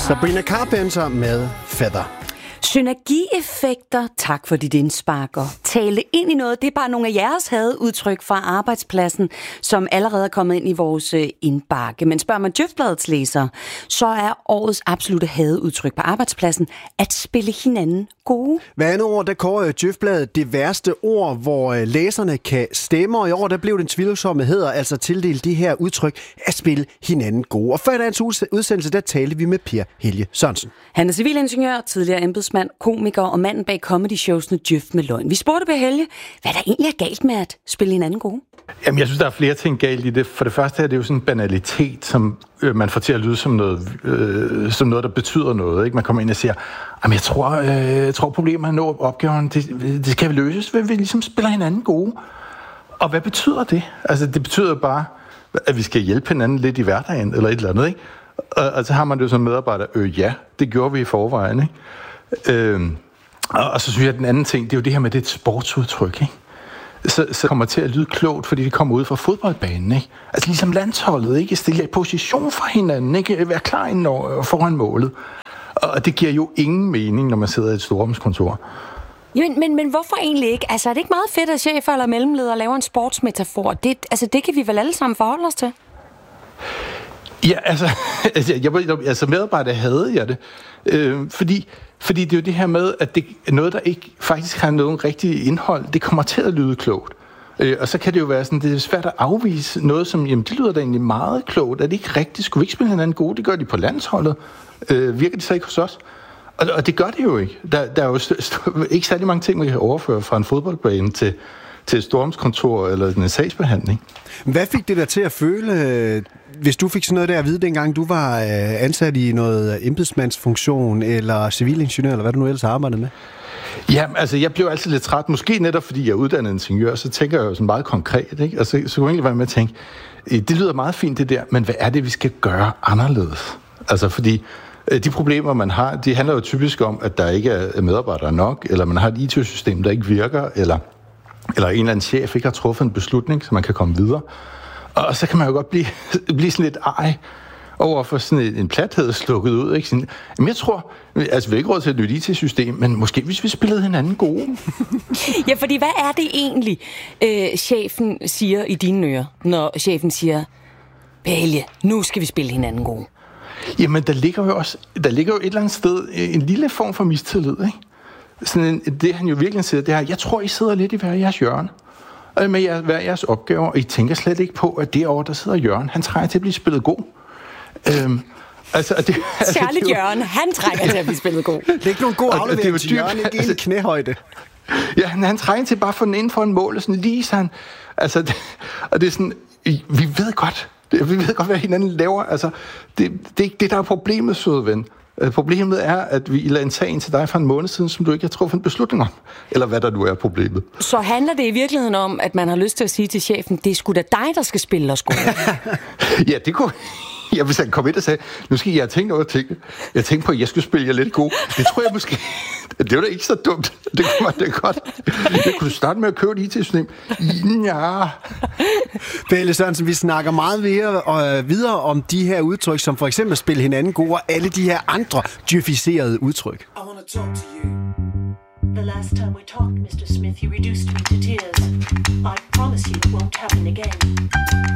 Sabrina Carpenter med Feather. Synergieffekter, tak for dit indspark, og tale ind i noget, det er bare nogle af jeres hadeudtryk fra arbejdspladsen, som allerede er kommet ind i vores indbakke. Men spørger man Djøfbladets læser, så er årets absolutte hadeudtryk på arbejdspladsen at spille hinanden gode. Hver andet år, der kårer Djøfbladet det værste ord, hvor læserne kan stemme, og i år, der blev den tvivlsomme hedder altså tildelt de her udtryk at spille hinanden gode. Og før dagens udsendelse, der talte vi med Per Helge Sørensen. Han er civilingeniør, tidligere embedsmand, komiker og manden bag comedy-showsene Djøf med løgn. Vi spurgte Per Helge, hvad der egentlig er galt med at spille hinanden gode. Jamen, jeg synes, der er flere ting galt i det. For det første er det jo sådan en banalitet, som man får til at lyde som noget, der betyder noget. Ikke? Man kommer ind og siger, jeg tror problemet er opgaven, det skal vi løses, ved vi ligesom spiller hinanden gode. Og hvad betyder det? Altså, det betyder bare, at vi skal hjælpe hinanden lidt i hverdagen, eller et eller andet, ikke? Og så har man det jo som medarbejder, ja, det gjorde vi i forvejen, ikke? Og så synes jeg, at den anden ting, det er jo det her med, det er et sportsudtryk, ikke? Så kommer det til at lyde klogt, fordi det kommer ud fra fodboldbanen, ikke? Altså ligesom landsholdet, ikke? Stille i position for hinanden, ikke? Være klar foran målet. Og det giver jo ingen mening, når man sidder i et storrumskontor. Men hvorfor egentlig ikke? Altså, er det ikke meget fedt, at chefer eller mellemledere laver en sportsmetafor? Det kan vi vel alle sammen forholde os til? Ja, altså medarbejder havde jeg det. Fordi det er jo det her med, at det er noget, der ikke faktisk har nogen rigtig indhold. Det kommer til at lyde klogt. Og så kan det jo være sådan, det er svært at afvise noget, som, jamen det lyder da egentlig meget klogt. Er det ikke rigtigt? Skulle vi ikke spille hinanden gode? Det gør de på landsholdet. Virker det så ikke hos os? Og det gør det jo ikke. Der er jo ikke særlig mange ting, man kan overføre fra en fodboldbane til et stormskontor eller en sagsbehandling. Hvad fik det der til at føle, hvis du fik sådan noget der at vide, dengang du var ansat i noget embedsmandsfunktion eller civilingeniør, eller hvad du nu ellers arbejdede med? Ja, altså jeg blev altid lidt træt. Måske netop fordi jeg er uddannet ingeniør, så tænker jeg jo sådan meget konkret, ikke? Altså, så kunne jeg egentlig være med at tænke, det lyder meget fint det der, men hvad er det, vi skal gøre anderledes? Altså fordi de problemer, man har, de handler jo typisk om, at der ikke er medarbejdere nok, eller man har et IT-system, der ikke virker, eller en eller anden chef ikke har truffet en beslutning, så man kan komme videre. Og så kan man jo godt blive sådan lidt over for sådan en plathed slukket ud. Ikke? Sådan, jamen jeg tror, altså vi har ikke råd til et nyt IT-system, men måske hvis vi spillede hinanden gode. Ja, fordi hvad er det egentlig, chefen siger i dine ører, når chefen siger, Helge, nu skal vi spille hinanden gode? Jamen der ligger jo et eller andet sted en lille form for mistillid, ikke? Sådan det han jo virkelig siger, det er, jeg tror, I sidder lidt i hver jeres hjørne. Og med hver jeres opgaver, og I tænker slet ikke på, at derovre, der sidder Jørgen, han trænger til at blive spillet god. Særligt Jørgen, han trænger til at blive spillet god. Det er ikke nogen god aflevering til Jørgen, ikke en knæhøjde. Ja, han trænger til bare at få den ind for en mål, og sådan lige sådan. Altså, og det er sådan, vi ved godt, hvad hinanden laver. Altså, det er ikke det, der er problemet, søde ven. Problemet er, at vi lader en sag ind til dig for en måned siden, som du ikke har truffet en beslutning om. Eller hvad der nu er problemet. Så handler det i virkeligheden om, at man har lyst til at sige til chefen, det er sgu da dig, der skal spille os gode. Ja, det kunne... Ja, hvis han kom ind og sagde, nu skal jeg tænke over tingene. Jeg tænkte på, at jeg skulle spille jer lidt god. Det tror jeg måske... Det var da ikke så dumt. Det kunne man da godt. Jeg kunne starte med at købe et IT-system. Ja. Pelle Sørensen, vi snakker meget videre om de her udtryk, som for eksempel spille hinanden gode, og alle de her andre djøficerede udtryk. I want to talk to you. The last time we talked, Mr. Smith, you reduced me to tears. I promise you it won't happen again.